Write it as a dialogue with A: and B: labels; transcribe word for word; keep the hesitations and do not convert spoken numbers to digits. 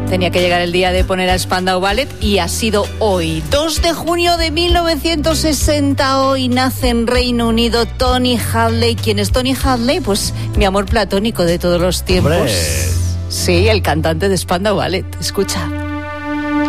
A: tenía que llegar el día de poner a Spandau Ballet y ha sido hoy, dos de junio de mil novecientos sesenta. Hoy nace en Reino Unido Tony Hadley. ¿Quién es Tony Hadley? Pues mi amor platónico de todos los tiempos.
B: ¡Hombre!
A: Sí, el cantante de Spandau Ballet. Escucha.